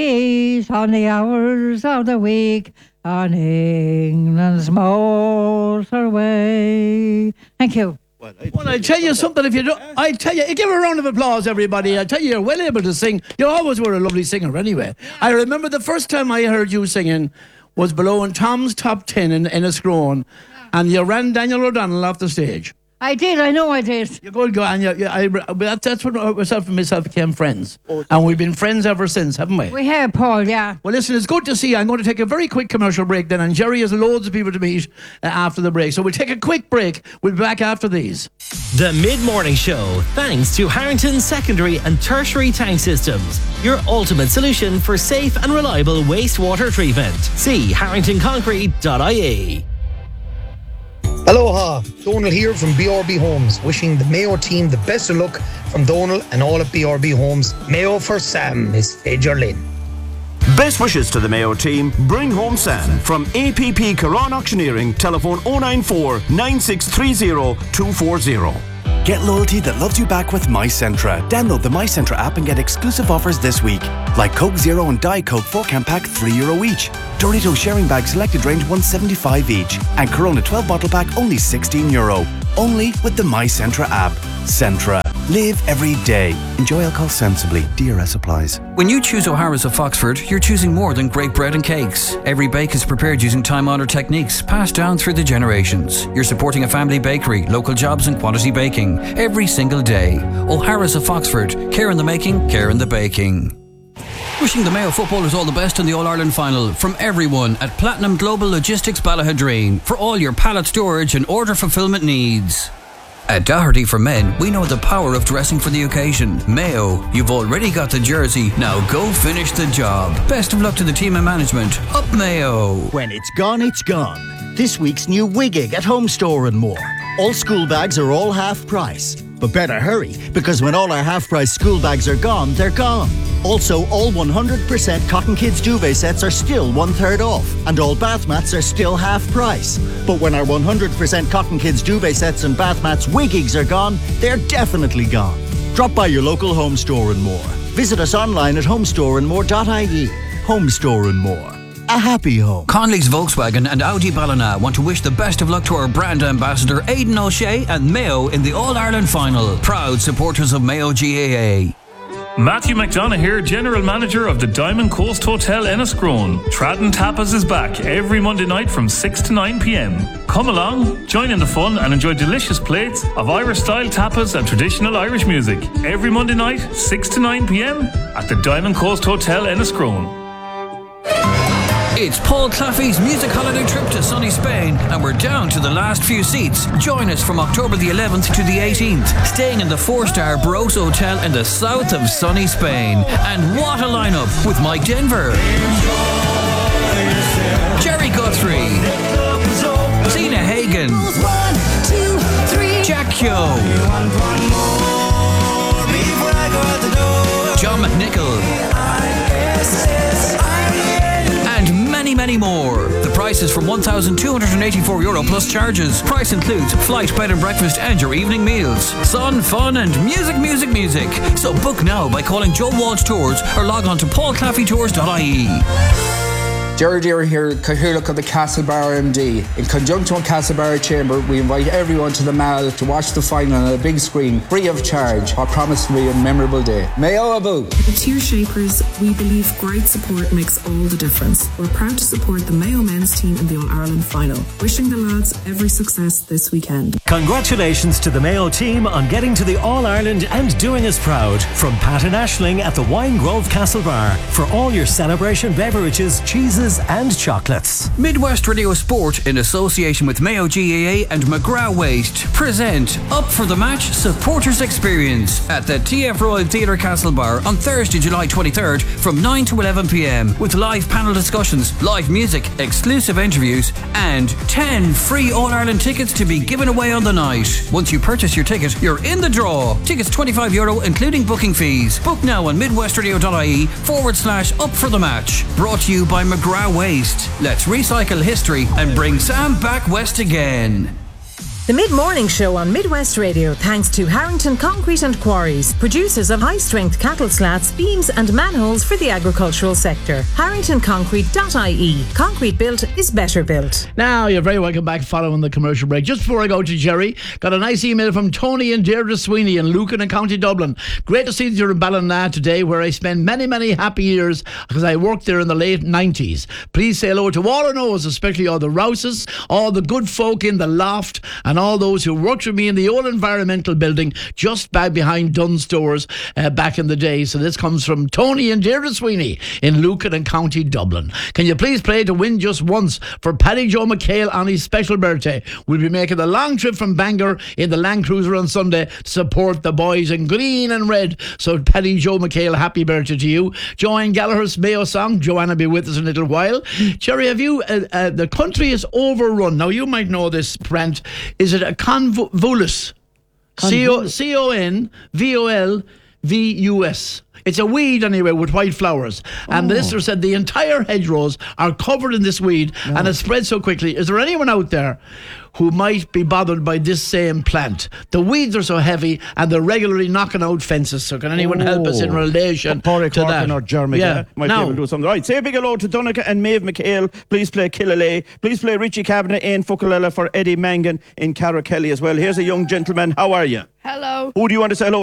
On the hours of the week on England's motorway. Thank you. Well, I tell you something. If you don't, I tell you, give a round of applause, everybody. I tell you, you're well able to sing. You always were a lovely singer, anyway. I remember the first time I heard you singing was below in Tom's Top 10 in Enniscrone, and you ran Daniel O'Donnell off the stage. I did. I know I did. You're good, go, and that's when myself and myself became friends, and we've been friends ever since, haven't we? We have, Paul. Yeah. Well, listen, it's good to see you. I'm going to take a very quick commercial break then, and Jerry has loads of people to meet after the break, so we'll take a quick break. We'll be back after these. The Mid-Morning Show, thanks to Harrington Secondary and Tertiary Tank Systems, your ultimate solution for safe and reliable wastewater treatment. See harringtonconcrete.ie. Aloha, Donal here from BRB Homes, wishing the Mayo team the best of luck from Donal and all at BRB Homes. Mayo for Sam is Fager Lynn. Best wishes to the Mayo team. Bring home Sam from APP Caron Auctioneering. Telephone 094 9630 240. Get loyalty that loves you back with MyCentra. Download the MyCentra app and get exclusive offers this week. Like Coke Zero and Diet Coke 4-can pack €3 each. Doritos sharing bag selected range $1.75 each. And Corona 12 bottle pack only €16. Only with the MyCentra app. Centra. Live every day. Enjoy alcohol sensibly. DRS applies. When you choose O'Hara's of Foxford, you're choosing more than great bread and cakes. Every bake is prepared using time-honoured techniques passed down through the generations. You're supporting a family bakery, local jobs and quality baking every single day. O'Hara's of Foxford. Care in the making, care in the baking. Wishing the Mayo footballers all the best in the All-Ireland final from everyone at Platinum Global Logistics Ballahadreen for all your pallet storage and order fulfillment needs. At Doherty for Men, we know the power of dressing for the occasion. Mayo, you've already got the jersey, now go finish the job. Best of luck to the team and management. Up Mayo! When it's gone, it's gone. This week's new Wiggig at Home Store and more. All school bags are all half price. But better hurry, because when all our half-price school bags are gone, they're gone. Also, all 100% Cotton Kids duvet sets are still 1/3 off, and all bath mats are still half price. But when our 100% Cotton Kids duvet sets and bath mats Wiggigs are gone, they're definitely gone. Drop by your local Home Store and More. Visit us online at homestoreandmore.ie. Home Store and More. A happy home. Conley's Volkswagen and Audi Ballina want to wish the best of luck to our brand ambassador Aidan O'Shea and Mayo in the All-Ireland final. Proud supporters of Mayo GAA. Matthew McDonough here, General Manager of the Diamond Coast Hotel Enniscrone. Tradden Tapas is back every Monday night from 6 to 9 p.m. Come along, join in the fun and enjoy delicious plates of Irish-style tapas and traditional Irish music. Every Monday night, 6 to 9 p.m. at the Diamond Coast Hotel Enniscrone. It's Paul Claffey's music holiday trip to sunny Spain, and we're down to the last few seats. Join us from October the 11th to the 18th, staying in the 4-star Bros Hotel in the south of sunny Spain. And what a lineup with Mike Denver, Jerry Guthrie, Tina Hagen, Jack Kyo, John McNichol, many more. The price is from €1,284 plus charges. Price includes flight, bed and breakfast and your evening meals. Sun, fun and music. So book now by calling Joe Walsh Tours or log on to paulclaffeytours.ie. Jerry Deere here, Cathaoirleach of the Castlebar MD. In conjunction with Castlebar Chamber, we invite everyone to the Mall to watch the final on a big screen, free of charge. I promise to be a memorable day. Mayo Abu! At the Tier Shapers, we believe great support makes all the difference. We're proud to support the Mayo men's team in the All-Ireland final. Wishing the lads every success this weekend. Congratulations to the Mayo team on getting to the All-Ireland and doing us proud. From Pat and Aisling at the Wine Grove Castlebar for all your celebration beverages, cheeses and chocolates. Midwest Radio Sport, in association with Mayo GAA and McGrath Waste, present Up for the Match Supporters Experience at the TF Royal Theatre Castlebar on Thursday, July 23rd from 9 to 11 p.m. with live panel discussions, live music, exclusive interviews and 10 free All-Ireland tickets to be given away on the night. Once you purchase your ticket, you're in the draw. Tickets €25 including booking fees. Book now on midwestradio.ie/up for the match. Brought to you by McGrath Waste. Let's recycle history and bring Sam back west again. The Mid-Morning Show on Midwest Radio, thanks to Harrington Concrete and Quarries, producers of high-strength cattle slats, beams and manholes for the agricultural sector. HarringtonConcrete.ie. Concrete built is better built. Now, you're very welcome back following the commercial break. Just before I go to Jerry, got a nice email from Tony and Deirdre Sweeney in Lucan and County Dublin. Great to see you in Ballina today, where I spent many, many happy years because I worked there in the late 90s. Please say hello to all I know, especially all the Rouses, all the good folk in the loft, and all those who worked with me in the old environmental building just back behind Dunn's Stores back in the day. So this comes from Tony and Deirdre Sweeney in Lucan and County Dublin. Can you please play to win just once for Paddy Joe McHale on his special birthday? We'll be making a long trip from Bangor in the Land Cruiser on Sunday to support the boys in green and red. So Paddy Joe McHale, happy birthday to you. Joanne Gallagher's Mayo song. Joanne will be with us in a little while. Jerry, have you the country is overrun. Now you might know this, Brent. Is it a convolvulus? CONVOLVUS. It's a weed anyway with white flowers. And the listener said the entire hedgerows are covered in this weed and it spreads so quickly. Is there anyone out there who might be bothered by this same plant? The weeds are so heavy and they're regularly knocking out fences. So can anyone help us in relation to that? Or Jeremy might be able to do something. Right, say a big hello to Donica and Maeve McHale. Please play Killalay. Please play Richie Cabinet and Fukalella for Eddie Mangan in Carrakelly as well. Here's a young gentleman. How are you? Hello. Who do you want to say hello